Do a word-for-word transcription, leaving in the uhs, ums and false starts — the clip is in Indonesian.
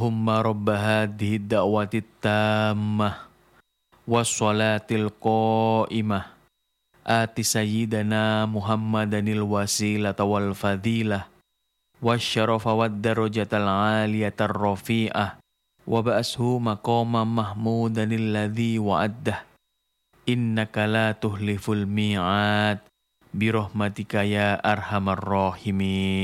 Humma rabba hadhihi da'wati tammah wassalatil qa'imah ati sayyidana Muhammadanil wasilata wal fadilah wasyarafa wad darajatal aliyatar rafi'ah wa ba'ashu maqama mahmudanil ladzi wa'addah innaka la tuhliful mi'ad birahmatika ya arhamar rahimin.